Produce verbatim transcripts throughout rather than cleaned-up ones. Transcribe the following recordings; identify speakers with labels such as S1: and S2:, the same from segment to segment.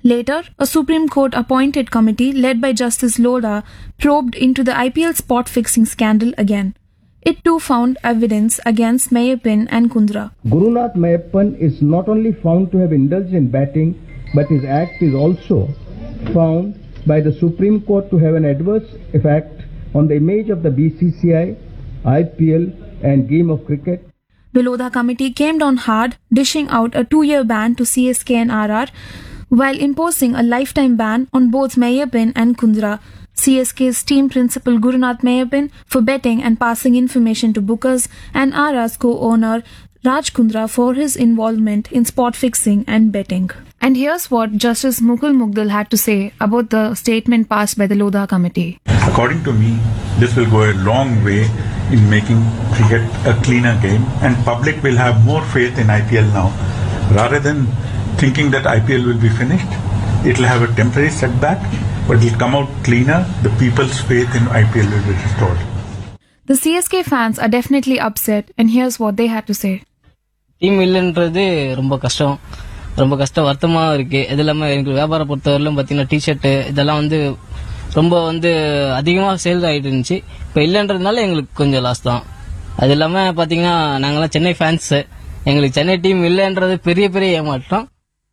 S1: Later, a Supreme Court-appointed committee led by Justice Lodha probed into the I P L spot-fixing scandal again. It too found evidence against Meyyappan and Kundra.
S2: Gurunath Meyyappan is not only found to have indulged in betting, but his act is also found by the Supreme Court to have an adverse effect on the image of the B C C I, I P L and game of cricket.
S1: The Lodha committee came down hard, dishing out a two-year ban to C S K and R R, while imposing a lifetime ban on both Meyyappan and Kundra. C S K's team principal Gurunath Meyyappan for betting and passing information to bookers, and R R's co-owner Raj Kundra for his involvement in spot fixing and betting. And here's what Justice Mukul Mugdal had to say about the statement passed by the Lodha committee.
S3: According to me, this will go a long way in making cricket a cleaner game, and public will have more faith in I P L now. Rather than thinking that I P L will be finished, it will have a temporary setback, but it will come out cleaner. The people's faith in I P L will be restored.
S1: The C S K fans are definitely upset, and here's what they had to say.
S4: Team இல்லன்றது ரொம்ப கஷ்டம் ரொம்ப கஷ்டம் வருத்தமா இருக்கு. இது இல்லாம எனக்கு வியாபாரம் பொறுத்தவரையிலும் பாத்தீங்கன்னா டிஷர்ட் இதெல்லாம் வந்து ரொம்ப வந்து அதிகமா சேல்ஸ் ஆயிட்டு இருந்துச்சு. இப்ப இல்லன்றதுனால எங்களுக்கு கொஞ்சம் லாஸ் தான். அது இல்லாம பாத்தீங்கன்னா நாங்கெல்லாம் சென்னை ஃபேன்ஸ், எங்களுக்கு சென்னை டீம் இல்லன்றது பெரிய பெரிய ஏமாற்றம்.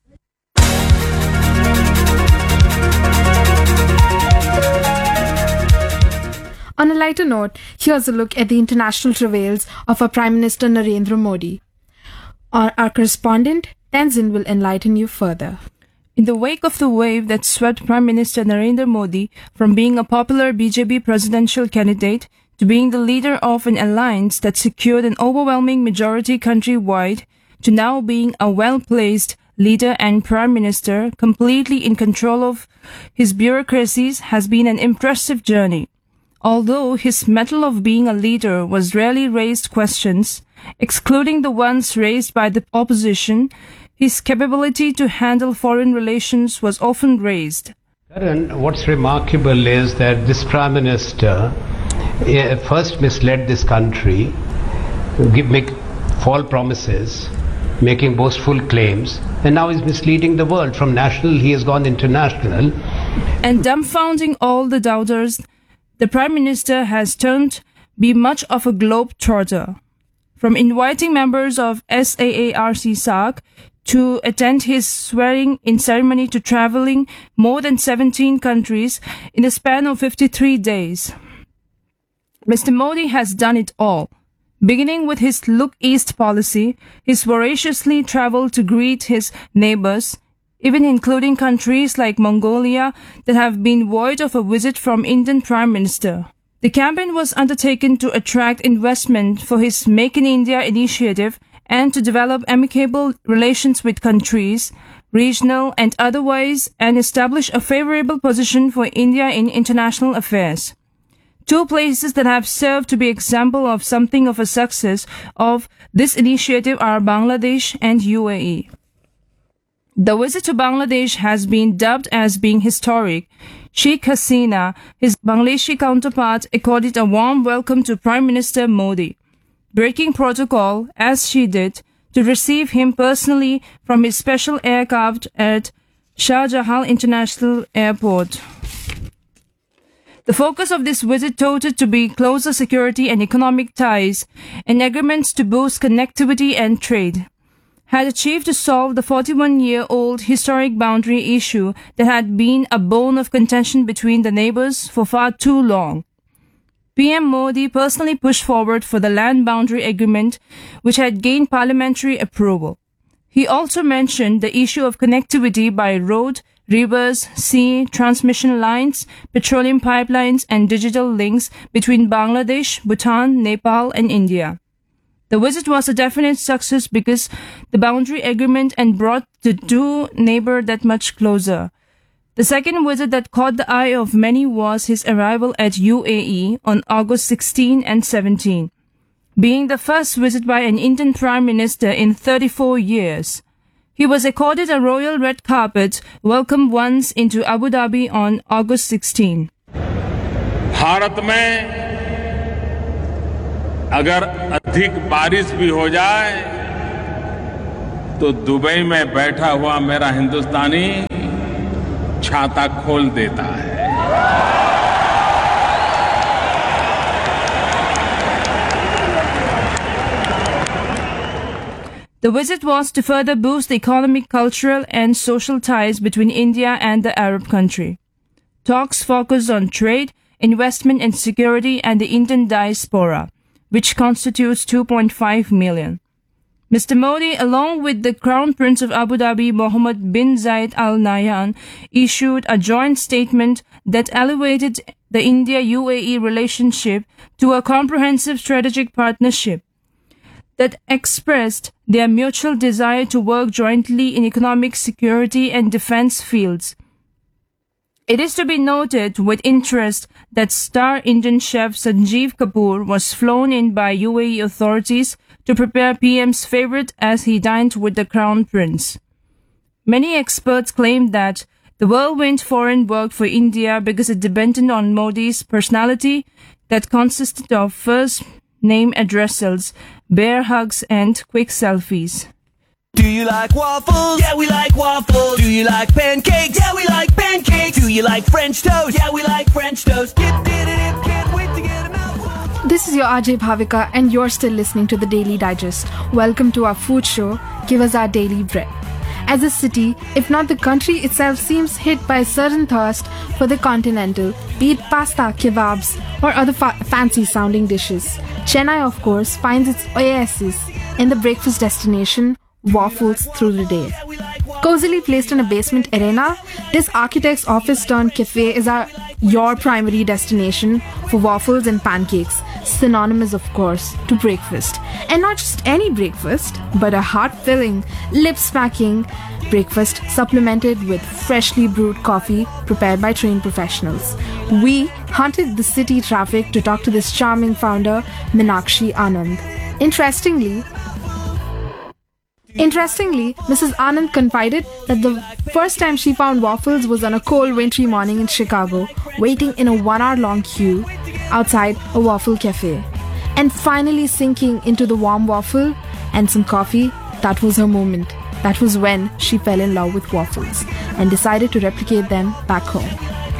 S5: On a lighter note, here's a look at the international travails of our Prime Minister Narendra Modi. Our, our correspondent, Tenzin, will enlighten you further.
S6: In the wake of the wave that swept Prime Minister Narendra Modi from being a popular B J P presidential candidate to being the leader of an alliance that secured an overwhelming majority countrywide, to now being a well-placed leader and Prime Minister completely in control of his bureaucracies, has been an impressive journey. Although his mettle of being a leader was rarely raised questions, excluding the ones raised by the opposition, his capability to handle foreign relations was often raised.
S7: Karan, what's remarkable is that this Prime Minister uh, first misled this country, give, make false promises, making boastful claims, and now he's misleading the world. From national, he has gone international.
S6: And dumbfounding all the doubters, the Prime Minister has turned be much of a globe-trotter. From inviting members of S A A R C S A C to attend his swearing-in ceremony to travelling more than seventeen countries in a span of fifty-three days. Mister Modi has done it all. Beginning with his Look East policy, his voraciously travelled to greet his neighbours, even including countries like Mongolia that have been void of a visit from Indian Prime Minister. The campaign was undertaken to attract investment for his Make in India initiative and to develop amicable relations with countries, regional and otherwise, and establish a favourable position for India in international affairs. Two places that have served to be example of something of a success of this initiative are Bangladesh and U A E. The visit to Bangladesh has been dubbed as being historic. Sheikh Hasina, his Bangladeshi counterpart, accorded a warm welcome to Prime Minister Modi, breaking protocol, as she did, to receive him personally from his special aircraft at Shah Jahan International Airport. The focus of this visit touted to be closer security and economic ties and agreements to boost connectivity and trade, had achieved to solve the forty-one-year-old historic boundary issue that had been a bone of contention between the neighbours for far too long. P M Modi personally pushed forward for the land boundary agreement, which had gained parliamentary approval. He also mentioned the issue of connectivity by road, rivers, sea, transmission lines, petroleum pipelines and digital links between Bangladesh, Bhutan, Nepal and India. The visit was a definite success because the boundary agreement and brought the two neighbours that much closer. The second visit that caught the eye of many was his arrival at U A E on August sixteenth and seventeenth, being the first visit by an Indian Prime Minister in thirty-four years. He was accorded a royal red carpet welcome once into Abu Dhabi on August sixteenth.
S8: Bharat में अगर अधिक बारिश भी हो जाए तो Dubai में बैठा हुआ मेरा हिंदुस्तानी छाता खोल देता है।
S6: The visit was to further boost the economic, cultural, and social ties between India and the Arab country. Talks focused on trade, investment and security and the Indian diaspora, which constitutes two point five million. Mister Modi, along with the Crown Prince of Abu Dhabi, Mohammed bin Zayed Al Nahyan, issued a joint statement that elevated the India-U A E relationship to a comprehensive strategic partnership that expressed their mutual desire to work jointly in economic, security and defense fields. It is to be noted with interest that star Indian chef Sanjeev Kapoor was flown in by U A E authorities to prepare P M's favorite as he dined with the Crown Prince. Many experts claim that the whirlwind foreign worked for India because it depended on Modi's personality that consisted of first name addressals, bear hugs and quick selfies.
S9: Do you like waffles? Yeah, we like waffles. Do you like pancakes? Yeah, we like pancakes. Do you like French toast? Yeah, we like French toast. Dip, dip, dip, can't wait to get 'em out.
S5: This is your R J Bhavika, and you're still listening to the Daily Digest. Welcome to our food show, Give Us Our Daily Bread. As a city, if not the country itself, seems hit by a certain thirst for the continental, be it pasta, kebabs, or other fa- fancy-sounding dishes. Chennai, of course, finds its oasis in the breakfast destination, waffles through the day. Cozily placed in a basement arena, this architect's office turned cafe is our, your primary destination for waffles and pancakes, synonymous of course to breakfast. And not just any breakfast, but a heart-filling, lip-smacking breakfast supplemented with freshly brewed coffee prepared by trained professionals. We hunted the city traffic to talk to this charming founder, Meenakshi Anand. Interestingly, Interestingly, Missus Anand confided that the first time she found waffles was on a cold wintry morning in Chicago, waiting in a one-hour-long queue outside a waffle cafe. And finally sinking into the warm waffle and some coffee, that was her moment. That was when she fell in love with waffles and decided to replicate them back home.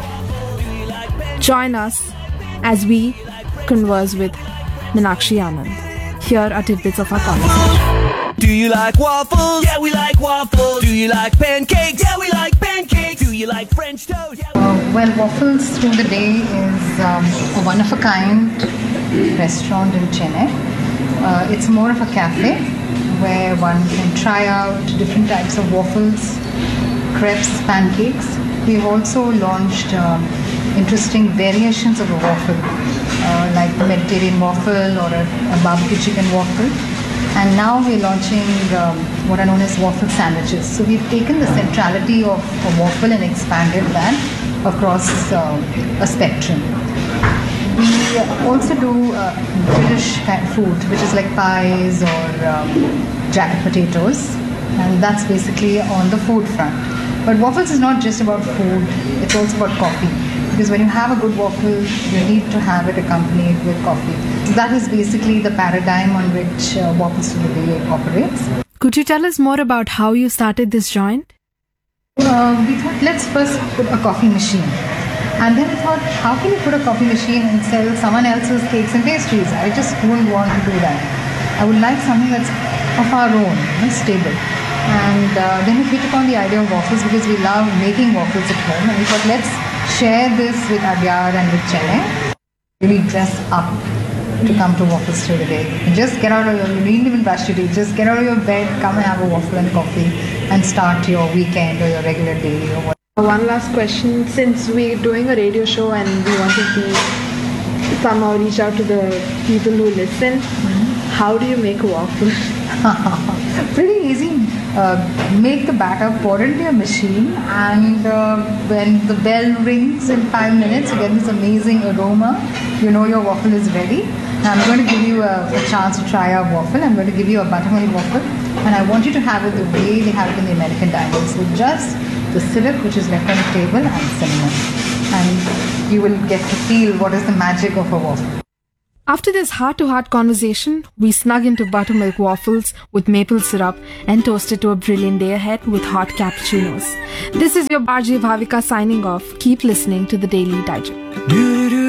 S5: Join us as we converse with Meenakshi Anand. Here are tidbits of our conversation.
S9: Do you like waffles? Yeah, we like waffles. Do you like pancakes? Yeah, we like pancakes. Do you like French toast? Yeah,
S10: uh, well, Waffles Through the Day is um, a one-of-a-kind restaurant in Chennai. Uh, it's more of a cafe where one can try out different types of waffles, crepes, pancakes. We've also launched um, interesting variations of a waffle, uh, like the Mediterranean waffle or a, a barbecue chicken waffle. And now we're launching um, what are known as waffle sandwiches. So we've taken the centrality of a waffle and expanded that across uh, a spectrum. We also do uh, British food, which is like pies or um, jacket potatoes, and that's basically on the food front. But waffles is not just about food, it's also about coffee. Because when you have a good waffle, you need to have it accompanied with coffee. So that is basically the paradigm on which uh, Waffles Through the Day operates.
S5: Could you tell us more about how you started this joint?
S10: Uh, we thought, let's first put a coffee machine. And then we thought, how can you put a coffee machine and sell someone else's cakes and pastries? I just wouldn't want to do that. I would like something that's of our own, you know, stable. And uh, then we hit upon the idea of waffles because we love making waffles at home. And we thought, let's share this with Adyar and with Chennai. Really dress up to come to Waffles Through the Day. And just get out of your, you needn't even brush your teeth, just get out of your bed, come and have a waffle and coffee and start your weekend or your regular day or whatever.
S5: One last question. Since we're doing a radio show and we wanted to somehow reach out to the people who listen, mm-hmm. how do you make a waffle?
S10: Pretty easy. Uh, make the batter, pour it into your machine, and uh, when the bell rings in five minutes, you get this amazing aroma. You know your waffle is ready. Now I'm going to give you a, a chance to try our waffle. I'm going to give you a buttermilk waffle, and I want you to have it the way they have it in the American diners. So just the syrup which is left on the table and cinnamon, and you will get to feel what is the magic of a waffle.
S5: After this heart-to-heart conversation, we snug into buttermilk waffles with maple syrup and toasted to a brilliant day ahead with hot cappuccinos. This is your R J Bhavika signing off. Keep listening to the Daily Digest.